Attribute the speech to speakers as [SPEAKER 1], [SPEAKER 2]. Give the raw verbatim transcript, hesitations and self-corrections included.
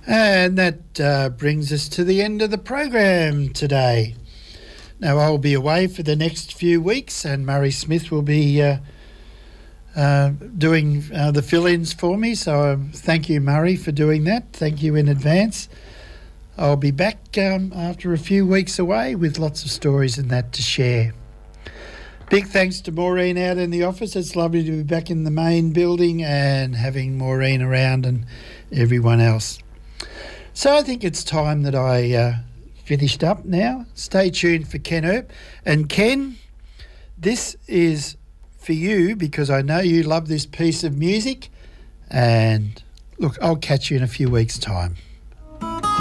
[SPEAKER 1] And that uh, brings us to the end of the program today. Now, I'll be away for the next few weeks, and Murray Smith will be uh, uh, doing uh, the fill-ins for me. So um, thank you, Murray, for doing that. Thank you in advance. I'll be back um, after a few weeks away with lots of stories and that to share. Big thanks to Maureen out in the office. It's lovely to be back in the main building and having Maureen around and everyone else. So I think it's time that I uh, finished up now. Stay tuned for Ken Earp. And Ken, this is for you because I know you love this piece of music. And look, I'll catch you in a few weeks' time.